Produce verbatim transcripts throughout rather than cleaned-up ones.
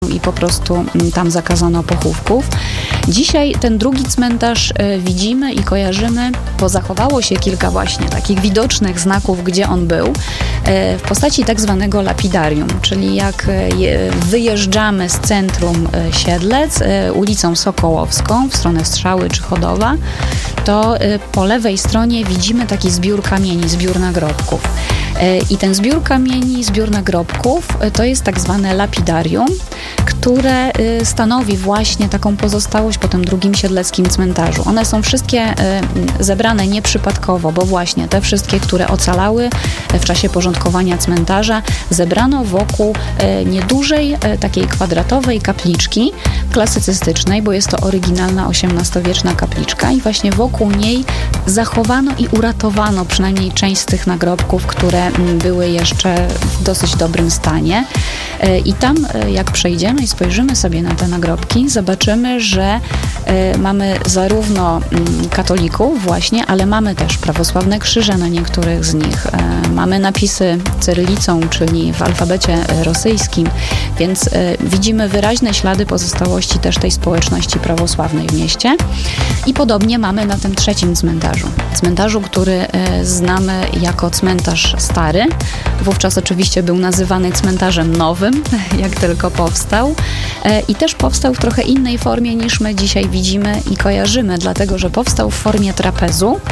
i po prostu tam zakazano pochówków. Dzisiaj ten drugi cmentarz widzimy i kojarzymy, bo zachowało się kilka właśnie takich widocznych znaków, gdzie on był, w postaci tak zwanego lapidarium, czyli jak wyjeżdżamy z centrum Siedlec ulicą Sokołowską w stronę Strzały czy Chodowa, to po lewej stronie widzimy taki zbiór kamieni, zbiór nagrobków. I ten zbiór kamieni, zbiór nagrobków to jest tak zwane lapidarium, które stanowi właśnie taką pozostałość po tym drugim siedleckim cmentarzu. One są wszystkie zebrane nieprzypadkowo, bo właśnie te wszystkie, które ocalały w czasie porządkowania cmentarza, zebrano wokół niedużej, takiej kwadratowej kapliczki klasycystycznej, bo jest to oryginalna osiemnastowieczna kapliczka i właśnie wokół niej zachowano i uratowano przynajmniej część z tych nagrobków, które były jeszcze w dosyć dobrym stanie. I tam, jak przejdziemy i spojrzymy sobie na te nagrobki, zobaczymy, że mamy zarówno katolików właśnie, ale mamy też prawosławne krzyże na niektórych z nich. Mamy napisy cyrylicą, czyli w alfabecie rosyjskim, więc widzimy wyraźne ślady pozostałości też tej społeczności prawosławnej w mieście. I podobnie mamy na tym trzecim cmentarzu. Cmentarzu, który znamy jako cmentarz stary. Wówczas oczywiście był nazywany cmentarzem nowym, jak tylko powstał. I też powstał w trochę innej formie niż my dzisiaj widzimy i kojarzymy, dlatego że powstał w formie trapezu.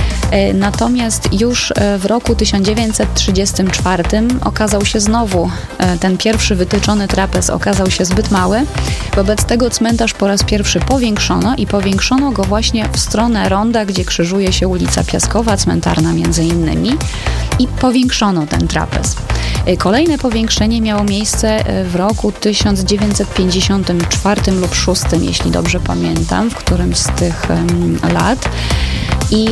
Natomiast już w roku tysiąc dziewięćset trzydziestym czwartym okazał się znowu, ten pierwszy wytyczony trapez okazał się zbyt mały. Wobec tego cmentarz po raz pierwszy powiększono i powiększono go właśnie w stronę ronda, gdzie krzyżuje się ulica Piaskowa, cmentarna między innymi, i powiększono ten trapez. Kolejne powiększenie miało miejsce w roku tysiąc dziewięćset pięćdziesiątym czwartym lub szóstym, jeśli dobrze pamiętam, w którymś z tych um, lat. I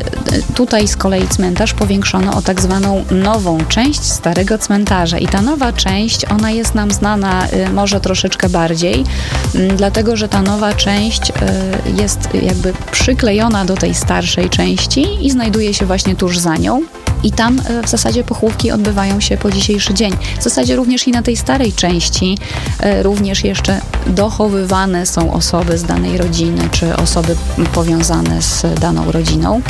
y, tutaj z kolei cmentarz powiększono o tak zwaną nową część starego cmentarza. I ta nowa część, ona jest nam znana y, może troszeczkę bardziej, y, dlatego że ta nowa część y, jest jakby przyklejona do tej starszej części i znajduje się właśnie tuż za nią. I tam w zasadzie pochówki odbywają się po dzisiejszy dzień. W zasadzie również i na tej starej części również jeszcze dochowywane są osoby z danej rodziny, czy osoby powiązane z daną rodziną.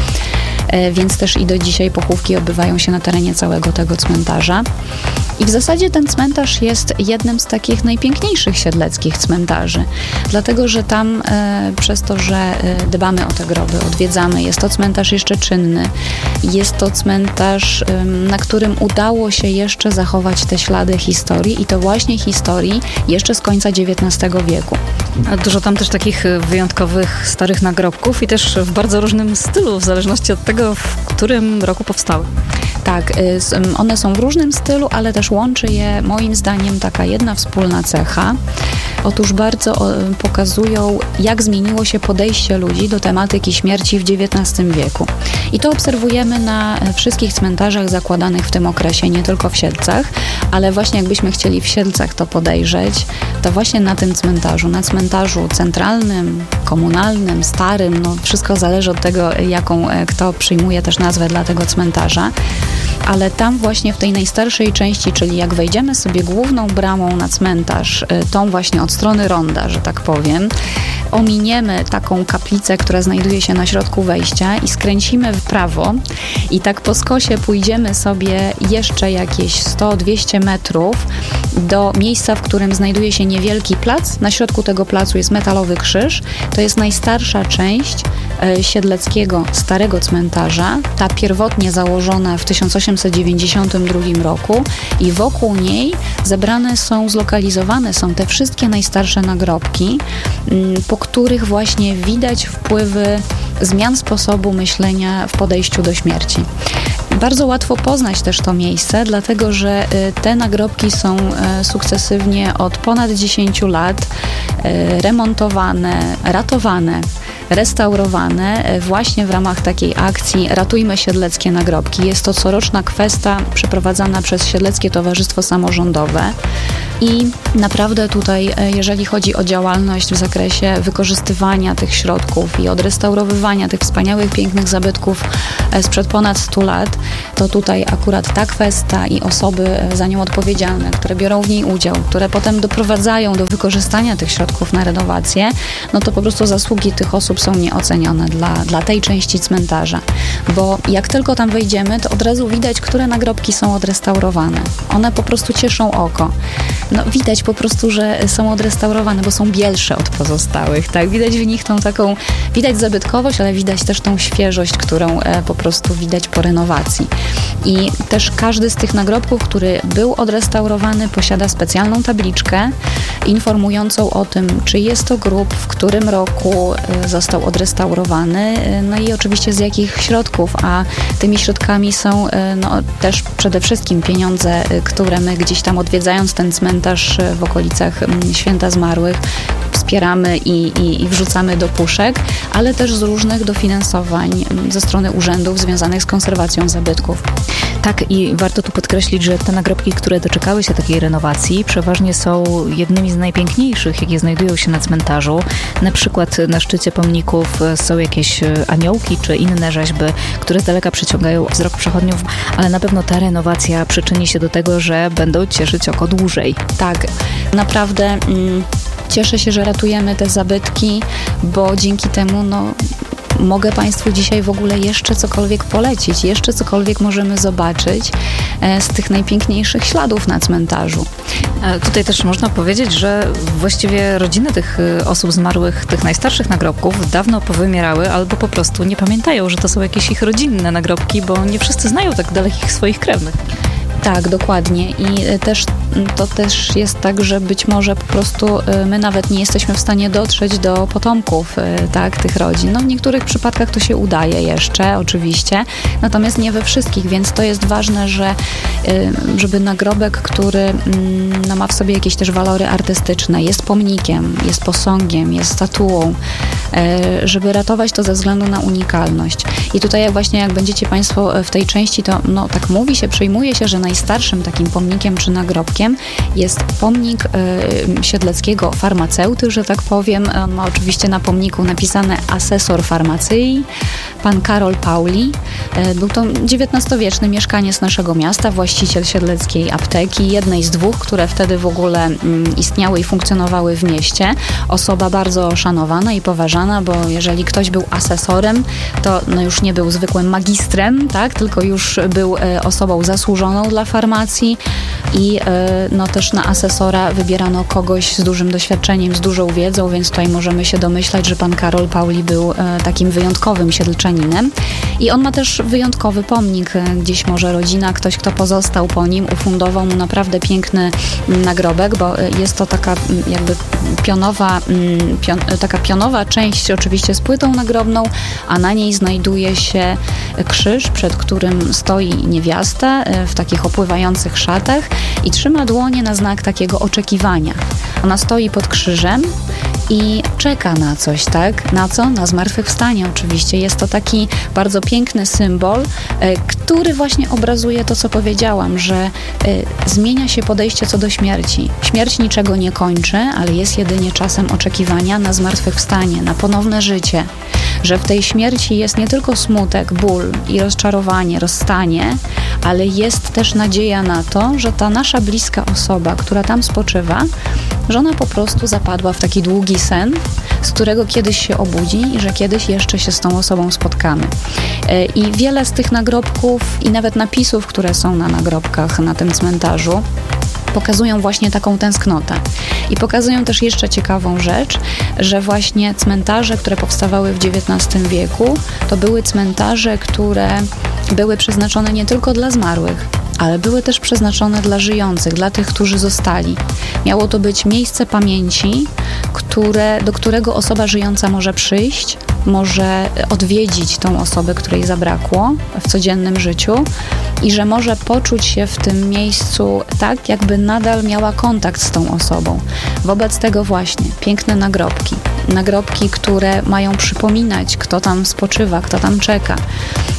Więc też i do dzisiaj pochówki odbywają się na terenie całego tego cmentarza. I w zasadzie ten cmentarz jest jednym z takich najpiękniejszych siedleckich cmentarzy, dlatego że tam e, przez to, że e, dbamy o te groby, odwiedzamy, jest to cmentarz jeszcze czynny, jest to cmentarz, e, na którym udało się jeszcze zachować te ślady historii i to właśnie historii jeszcze z końca dziewiętnastego wieku. A dużo tam też takich wyjątkowych starych nagrobków i też w bardzo różnym stylu, w zależności od tego, w którym roku powstały. Tak, one są w różnym stylu, ale też łączy je moim zdaniem taka jedna wspólna cecha. Otóż bardzo pokazują, jak zmieniło się podejście ludzi do tematyki śmierci w dziewiętnastym wieku. I to obserwujemy na wszystkich cmentarzach zakładanych w tym okresie, nie tylko w Siedlcach, ale właśnie jakbyśmy chcieli w Siedlcach to podejrzeć, to właśnie na tym cmentarzu, na cmentarzu centralnym, komunalnym, starym, no wszystko zależy od tego, jaką kto przyjmuje też nazwę dla tego cmentarza. Ale tam właśnie w tej najstarszej części, czyli jak wejdziemy sobie główną bramą na cmentarz, tą właśnie od strony ronda, że tak powiem, ominiemy taką kaplicę, która znajduje się na środku wejścia i skręcimy w prawo i tak po skosie pójdziemy sobie jeszcze jakieś sto dwieście metrów do miejsca, w którym znajduje się niewielki plac. Na środku tego placu jest metalowy krzyż. To jest najstarsza część e, siedleckiego starego cmentarza, ta pierwotnie założona w tysiąc osiemset dziewięćdziesiątym drugim roku i wokół niej zebrane są, zlokalizowane są te wszystkie najstarsze nagrobki, po których właśnie widać wpływy zmian sposobu myślenia w podejściu do śmierci. Bardzo łatwo poznać też to miejsce, dlatego że te nagrobki są sukcesywnie od ponad dziesięciu lat remontowane, ratowane, restaurowane właśnie w ramach takiej akcji Ratujmy Siedleckie Nagrobki. Jest to coroczna kwesta przeprowadzana przez Siedleckie Towarzystwo Samorządowe. I naprawdę tutaj, jeżeli chodzi o działalność w zakresie wykorzystywania tych środków i odrestaurowywania tych wspaniałych, pięknych zabytków sprzed ponad stu lat, to tutaj akurat ta kwestia i osoby za nią odpowiedzialne, które biorą w niej udział, które potem doprowadzają do wykorzystania tych środków na renowację, no to po prostu zasługi tych osób są nieocenione dla, dla tej części cmentarza. Bo jak tylko tam wejdziemy, to od razu widać, które nagrobki są odrestaurowane. One po prostu cieszą oko. No widać po prostu, że są odrestaurowane, bo są bielsze od pozostałych, tak? Widać w nich tą taką, widać zabytkowość, ale widać też tą świeżość, którą e, po prostu widać po renowacji. I też każdy z tych nagrobków, który był odrestaurowany, posiada specjalną tabliczkę informującą o tym, czy jest to grób, w którym roku e, został odrestaurowany, e, no i oczywiście z jakich środków, a tymi środkami są e, no, też przede wszystkim pieniądze, e, które my gdzieś tam odwiedzając ten cmentarz w okolicach Święta Zmarłych wspieramy i, i, i wrzucamy do puszek, ale też z różnych dofinansowań ze strony urzędów związanych z konserwacją zabytków. Tak, i warto tu podkreślić, że te nagrobki, które doczekały się takiej renowacji, przeważnie są jednymi z najpiękniejszych, jakie znajdują się na cmentarzu. Na przykład na szczycie pomników są jakieś aniołki czy inne rzeźby, które z daleka przyciągają wzrok przechodniów, ale na pewno ta renowacja przyczyni się do tego, że będą cieszyć oko dłużej. Tak, naprawdę mm, cieszę się, że ratujemy te zabytki, bo dzięki temu no mogę Państwu dzisiaj w ogóle jeszcze cokolwiek polecić, jeszcze cokolwiek możemy zobaczyć z tych najpiękniejszych śladów na cmentarzu. Tutaj też można powiedzieć, że właściwie rodziny tych osób zmarłych, tych najstarszych nagrobków dawno powymierały albo po prostu nie pamiętają, że to są jakieś ich rodzinne nagrobki, bo nie wszyscy znają tak dalekich swoich krewnych. Tak, dokładnie. I też to też jest tak, że być może po prostu my nawet nie jesteśmy w stanie dotrzeć do potomków, tak, tych rodzin. No w niektórych przypadkach to się udaje jeszcze, oczywiście, natomiast nie we wszystkich, więc to jest ważne, że żeby nagrobek, który no, ma w sobie jakieś też walory artystyczne, jest pomnikiem, jest posągiem, jest statuą, żeby ratować to ze względu na unikalność. I tutaj jak właśnie jak będziecie Państwo w tej części, to no tak mówi się, przyjmuje się, że najstarszym takim pomnikiem czy nagrobkiem jest pomnik y, siedleckiego farmaceuty, że tak powiem. On ma oczywiście na pomniku napisane asesor farmacyi, pan Karol Pauli. Y, był to dziewiętnastowieczny mieszkaniec naszego miasta, właściciel siedleckiej apteki, jednej z dwóch, które wtedy w ogóle y, istniały i funkcjonowały w mieście. Osoba bardzo szanowana i poważana, bo jeżeli ktoś był asesorem, to no już nie był zwykłym magistrem, tak, tylko już był y, osobą zasłużoną dla farmacji i no też na asesora wybierano kogoś z dużym doświadczeniem, z dużą wiedzą, więc tutaj możemy się domyślać, że pan Karol Pauli był takim wyjątkowym siedlczaninem i on ma też wyjątkowy pomnik. Gdzieś może rodzina, ktoś kto pozostał po nim, ufundował mu naprawdę piękny nagrobek, bo jest to taka jakby pionowa, pion, taka pionowa część oczywiście z płytą nagrobną, a na niej znajduje się krzyż, przed którym stoi niewiasta w takich opływających szatach i trzyma dłonie na znak takiego oczekiwania. Ona stoi pod krzyżem i czeka na coś, tak? Na co? Na zmartwychwstanie oczywiście. Jest to taki bardzo piękny symbol, który właśnie obrazuje to, co powiedziałam, że zmienia się podejście co do śmierci. Śmierć niczego nie kończy, ale jest jedynie czasem oczekiwania na zmartwychwstanie, na ponowne życie. Że w tej śmierci jest nie tylko smutek, ból i rozczarowanie, rozstanie, ale jest też nadzieja na to, że ta nasza bliska osoba, która tam spoczywa, że ona po prostu zapadła w taki długi sen, z którego kiedyś się obudzi i że kiedyś jeszcze się z tą osobą spotkamy. I wiele z tych nagrobków i nawet napisów, które są na nagrobkach na tym cmentarzu, pokazują właśnie taką tęsknotę. I pokazują też jeszcze ciekawą rzecz, że właśnie cmentarze, które powstawały w dziewiętnastym wieku, to były cmentarze, które były przeznaczone nie tylko dla zmarłych, ale były też przeznaczone dla żyjących, dla tych, którzy zostali. Miało to być miejsce pamięci, które, do którego osoba żyjąca może przyjść, może odwiedzić tą osobę, której zabrakło w codziennym życiu i że może poczuć się w tym miejscu tak, jakby nadal miała kontakt z tą osobą. Wobec tego właśnie piękne nagrobki. Nagrobki, które mają przypominać, kto tam spoczywa, kto tam czeka.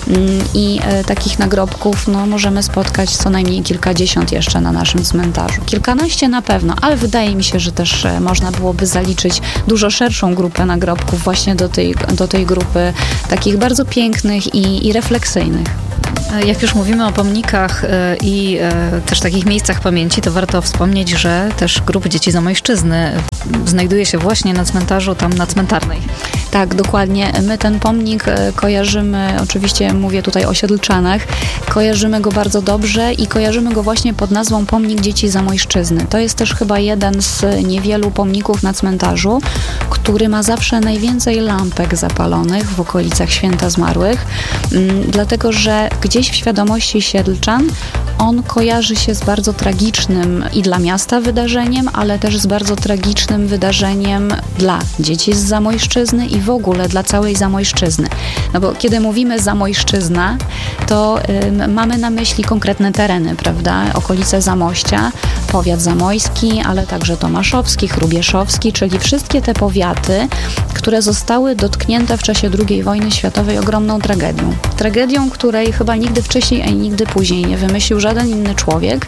I takich nagrobków no, możemy spotkać co najmniej kilkadziesiąt jeszcze na naszym cmentarzu. Kilkanaście na pewno, ale wydaje mi się, że też można byłoby zaliczyć dużo szerszą grupę nagrobków właśnie do tej, do tej grupy takich bardzo pięknych i, i refleksyjnych. Jak już mówimy o pomnikach i też takich miejscach pamięci, to warto wspomnieć, że też grup dzieci Zamojszczyzny znajduje się właśnie na cmentarzu, tam na Cmentarnej. Tak, dokładnie. My ten pomnik kojarzymy, oczywiście mówię tutaj o Siedlczanach, kojarzymy go bardzo dobrze i kojarzymy go właśnie pod nazwą Pomnik Dzieci Zamojszczyzny. To jest też chyba jeden z niewielu pomników na cmentarzu, który ma zawsze najwięcej lampek zapalonych w okolicach Święta Zmarłych, dlatego że gdzieś w świadomości Siedlczan on kojarzy się z bardzo tragicznym i dla miasta wydarzeniem, ale też z bardzo tragicznym wydarzeniem dla dzieci z Zamojszczyzny i w ogóle dla całej Zamojszczyzny. No bo kiedy mówimy Zamojszczyzna, to y, mamy na myśli konkretne tereny, prawda? Okolice Zamościa, powiat zamojski, ale także tomaszowski, chrubieszowski, czyli wszystkie te powiaty, które zostały dotknięte w czasie drugiej wojny światowej ogromną tragedią. Tragedią, której chyba nigdy wcześniej, ani nigdy później nie wymyślił żaden inny człowiek,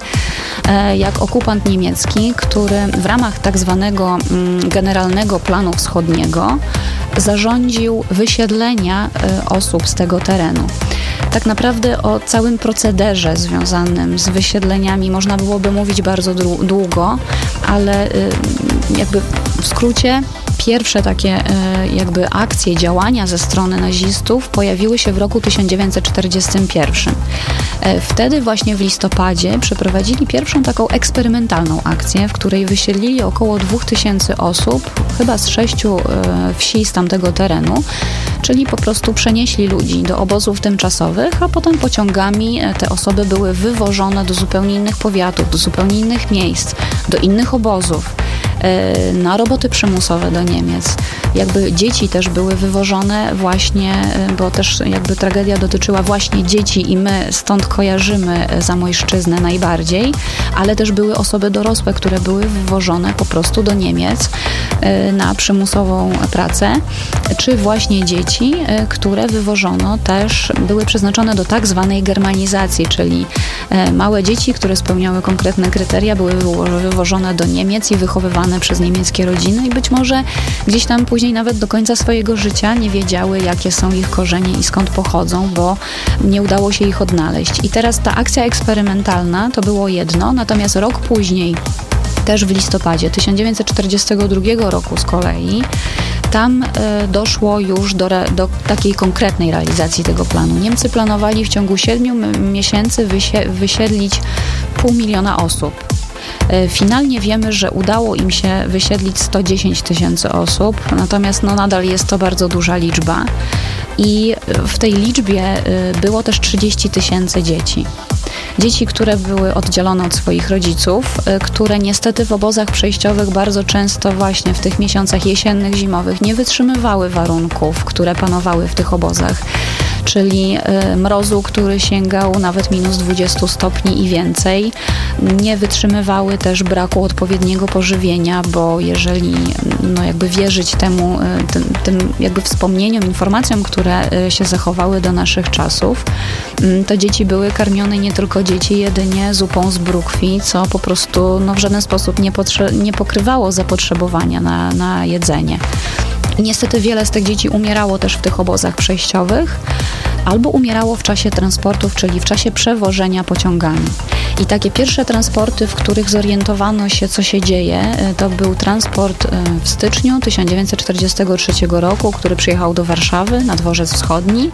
e, jak okupant niemiecki, który w ramach tak zwanego mm, Generalnego Planu Wschodniego zarządził wysiedlenia y, osób z tego terenu. Tak naprawdę o całym procederze związanym z wysiedleniami można byłoby mówić bardzo długo, ale y, jakby w skrócie pierwsze takie y, jakby akcje, działania ze strony nazistów pojawiły się w roku tysiąc dziewięćset czterdziestym pierwszym. Y, wtedy właśnie w listopadzie przeprowadzili pierwszą taką eksperymentalną akcję, w której wysiedlili około dwóch tysięcy osób, chyba z sześciu y, wsi z tamtego terenu, czyli po prostu przenieśli ludzi do obozów tymczasowych, a potem pociągami te osoby były wywożone do zupełnie innych powiatów, do zupełnie innych miejsc, do innych obozów, na roboty przymusowe do Niemiec. Jakby dzieci też były wywożone właśnie, bo też jakby tragedia dotyczyła właśnie dzieci i my stąd kojarzymy Zamojszczyznę najbardziej, ale też były osoby dorosłe, które były wywożone po prostu do Niemiec na przymusową pracę, czy właśnie dzieci, które wywożono też, były przeznaczone do tak zwanej germanizacji, czyli małe dzieci, które spełniały konkretne kryteria, były wywożone do Niemiec i wychowywane przez niemieckie rodziny i być może gdzieś tam później nawet do końca swojego życia nie wiedziały, jakie są ich korzenie i skąd pochodzą, bo nie udało się ich odnaleźć. I teraz ta akcja eksperymentalna to było jedno, natomiast rok później, też w listopadzie tysiąc dziewięćset czterdziestego drugiego roku z kolei, tam y, doszło już do, re, do takiej konkretnej realizacji tego planu. Niemcy planowali w ciągu siedmiu miesięcy wysie, wysiedlić pół miliona osób. Finalnie wiemy, że udało im się wysiedlić sto dziesięć tysięcy osób, natomiast no, nadal jest to bardzo duża liczba i w tej liczbie było też trzydzieści tysięcy dzieci. Dzieci, które były oddzielone od swoich rodziców, które niestety w obozach przejściowych bardzo często właśnie w tych miesiącach jesiennych, zimowych nie wytrzymywały warunków, które panowały w tych obozach, czyli mrozu, który sięgał nawet minus dwadzieścia stopni i więcej. Nie wytrzymywały też braku odpowiedniego pożywienia, bo jeżeli no jakby wierzyć temu, tym, tym jakby wspomnieniom, informacjom, które się zachowały do naszych czasów, to dzieci były karmione nie tylko dzieci jedynie zupą z brukwi, co po prostu no, w żaden sposób nie, potrze- nie pokrywało zapotrzebowania na, na jedzenie. I niestety wiele z tych dzieci umierało też w tych obozach przejściowych albo umierało w czasie transportów, czyli w czasie przewożenia pociągami. I takie pierwsze transporty, w których zorientowano się, co się dzieje, to był transport w styczniu tysiąc dziewięćset czterdziestego trzeciego roku, który przyjechał do Warszawy na Dworzec Wschodni.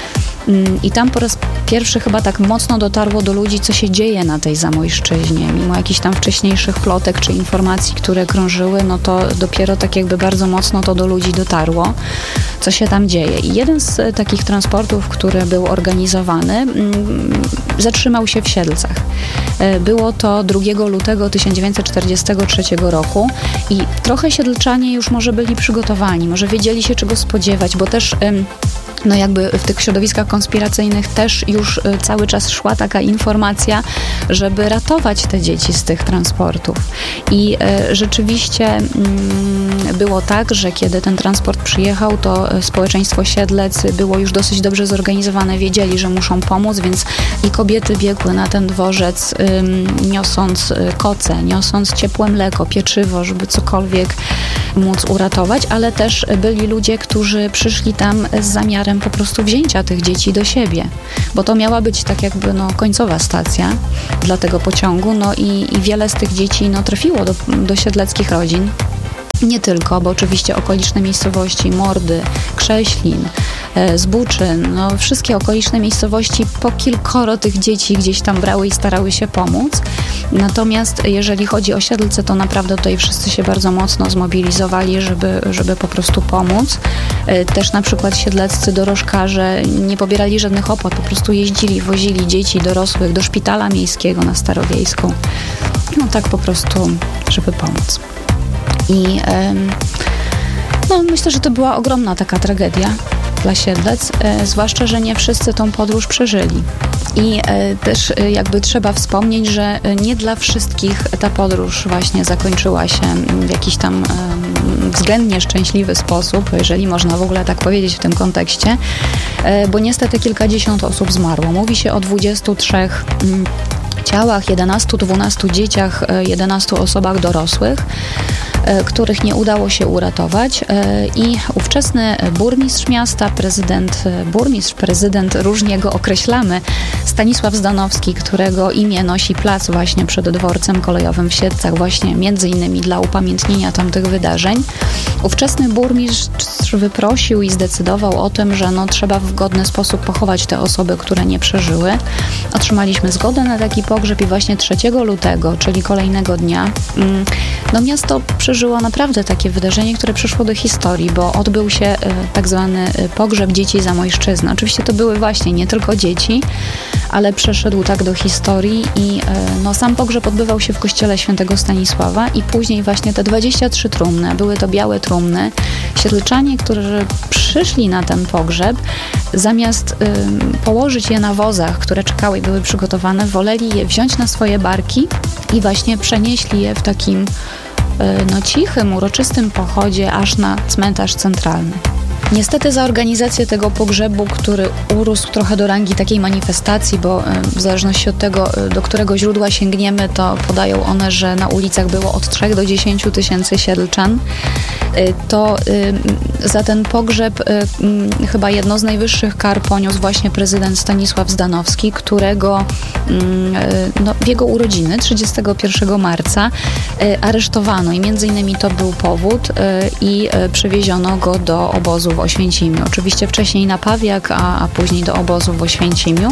I tam po raz pierwszy chyba tak mocno dotarło do ludzi, co się dzieje na tej Zamojszczyźnie. Mimo jakichś tam wcześniejszych plotek czy informacji, które krążyły, no to dopiero tak jakby bardzo mocno to do ludzi dotarło, co się tam dzieje. I jeden z takich transportów, który był organizowany, zatrzymał się w Siedlcach. Było to drugiego lutego tysiąc dziewięćset czterdziestego trzeciego roku i trochę Siedlczanie już może byli przygotowani, może wiedzieli się czego spodziewać, bo też no jakby w tych środowiskach konspiracyjnych też już cały czas szła taka informacja, żeby ratować te dzieci z tych transportów. I y, rzeczywiście y, było tak, że kiedy ten transport przyjechał, to społeczeństwo Siedlec było już dosyć dobrze zorganizowane, wiedzieli, że muszą pomóc, więc i kobiety biegły na ten dworzec, niosąc koce, niosąc ciepłe mleko, pieczywo, żeby cokolwiek móc uratować, ale też byli ludzie, którzy przyszli tam z zamiarem po prostu wzięcia tych dzieci do siebie, bo to miała być tak jakby no, końcowa stacja dla tego pociągu, no i, i wiele z tych dzieci no, trafiło do, do siedleckich rodzin. Nie tylko, bo oczywiście okoliczne miejscowości, Mordy, Krześlin, Zbuczyn, no wszystkie okoliczne miejscowości po kilkoro tych dzieci gdzieś tam brały i starały się pomóc. Natomiast jeżeli chodzi o Siedlce, to naprawdę tutaj wszyscy się bardzo mocno zmobilizowali, żeby, żeby po prostu pomóc. Też na przykład siedleccy dorożkarze nie pobierali żadnych opłat, po prostu jeździli, wozili dzieci dorosłych do szpitala miejskiego na Starowiejską. No tak po prostu, żeby pomóc. I no, myślę, że to była ogromna taka tragedia dla Siedlec, e, zwłaszcza, że nie wszyscy tą podróż przeżyli. I e, też e, jakby trzeba wspomnieć, że nie dla wszystkich ta podróż właśnie zakończyła się w jakiś tam e, względnie szczęśliwy sposób, jeżeli można w ogóle tak powiedzieć w tym kontekście, e, bo niestety kilkadziesiąt osób zmarło. Mówi się o dwudziestu trzech mm, ciałach, jedenastu, dwunastu dzieciach, jedenastu osobach dorosłych, których nie udało się uratować i ówczesny burmistrz miasta, prezydent, burmistrz, prezydent, różnie go określamy, Stanisław Zdanowski, którego imię nosi plac właśnie przed dworcem kolejowym w Siedlcach, właśnie między innymi dla upamiętnienia tamtych wydarzeń. Ówczesny burmistrz wyprosił i zdecydował o tym, że no, trzeba w godny sposób pochować te osoby, które nie przeżyły. Otrzymaliśmy zgodę na taki pogrzeb i właśnie trzeciego lutego, czyli kolejnego dnia, no miasto przeżyło naprawdę takie wydarzenie, które przeszło do historii, bo odbył się tak zwany pogrzeb dzieci Zamojszczyzny. Oczywiście to były właśnie nie tylko dzieci, ale przeszedł tak do historii i no, sam pogrzeb odbywał się w kościele świętego Stanisława i później właśnie te dwadzieścia trzy trumny, były to białe trumny. Siedlczanie, którzy przyszli na ten pogrzeb, zamiast y, położyć je na wozach, które czekały i były przygotowane, woleli je wziąć na swoje barki i właśnie przenieśli je w takim y, no, cichym, uroczystym pochodzie aż na cmentarz centralny. Niestety za organizację tego pogrzebu, który urósł trochę do rangi takiej manifestacji, bo w zależności od tego, do którego źródła sięgniemy, to podają one, że na ulicach było od trzech do dziesięciu tysięcy siedlczan, to za ten pogrzeb chyba jedno z najwyższych kar poniósł właśnie prezydent Stanisław Zdanowski, którego no, w jego urodziny, trzydziestego pierwszego marca, aresztowano i między innymi to był powód i przewieziono go do obozu w Oświęcimiu. Oczywiście wcześniej na Pawiak, a, a później do obozu w Oświęcimiu.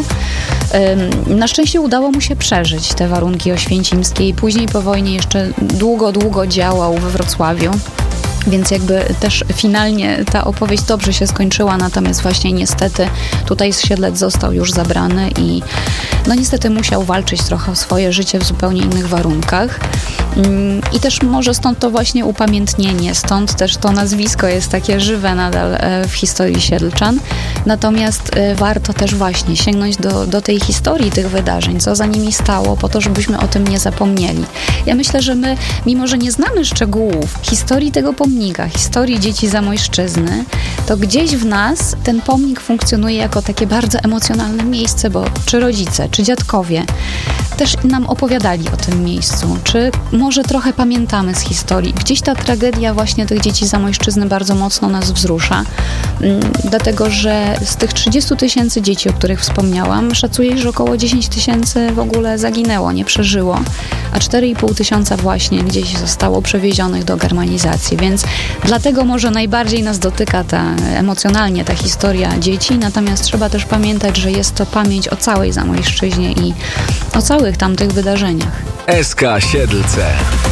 Na szczęście udało mu się przeżyć te warunki oświęcimskie i później po wojnie jeszcze długo, długo działał we Wrocławiu. Więc jakby też finalnie ta opowieść dobrze się skończyła, natomiast właśnie niestety tutaj z Siedlec został już zabrany i no niestety musiał walczyć trochę o swoje życie w zupełnie innych warunkach. I też może stąd to właśnie upamiętnienie, stąd też to nazwisko jest takie żywe nadal w historii Siedlczan. Natomiast warto też właśnie sięgnąć do, do tej historii tych wydarzeń, co za nimi stało, po to, żebyśmy o tym nie zapomnieli. Ja myślę, że my, mimo że nie znamy szczegółów historii tego pomnika, historii dzieci Zamojszczyzny, to gdzieś w nas ten pomnik funkcjonuje jako takie bardzo emocjonalne miejsce, bo czy rodzice, czy dziadkowie też nam opowiadali o tym miejscu, czy może trochę pamiętamy z historii. Gdzieś ta tragedia właśnie tych dzieci Zamojszczyzny bardzo mocno nas wzrusza, dlatego że z tych trzydziestu tysięcy dzieci, o których wspomniałam, szacuje, że około dziesięć tysięcy w ogóle zaginęło, nie przeżyło, a cztery i pół tysiąca właśnie gdzieś zostało przewiezionych do germanizacji, więc dlatego może najbardziej nas dotyka ta emocjonalnie ta historia dzieci, natomiast trzeba też pamiętać, że jest to pamięć o całej Zamojszczyźnie i o całych tamtych wydarzeniach. S K Siedlce.